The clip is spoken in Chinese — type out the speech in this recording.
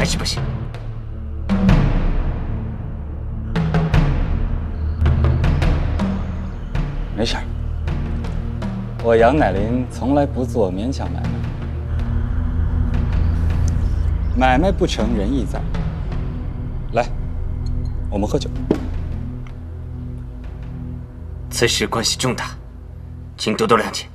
还是不行。 没事儿，我杨乃林从来不做勉强买卖，买卖不成仁义在。来，我们喝酒。 此事关系重大，请多多谅解。